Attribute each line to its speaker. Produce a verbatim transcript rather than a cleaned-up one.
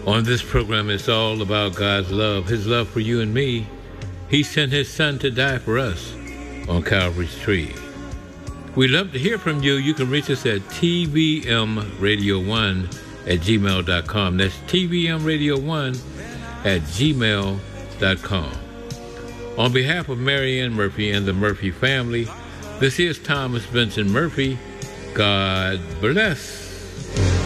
Speaker 1: On this program, it's all about God's love, His love for you and me. He sent His Son to die for us on Calvary's tree. We'd love to hear from you. You can reach us at T V M radio one at gmail dot com. That's T V M radio one at gmail dot com. On behalf of Marianne Murphy and the Murphy family, this is Thomas Benson Murphy. God bless.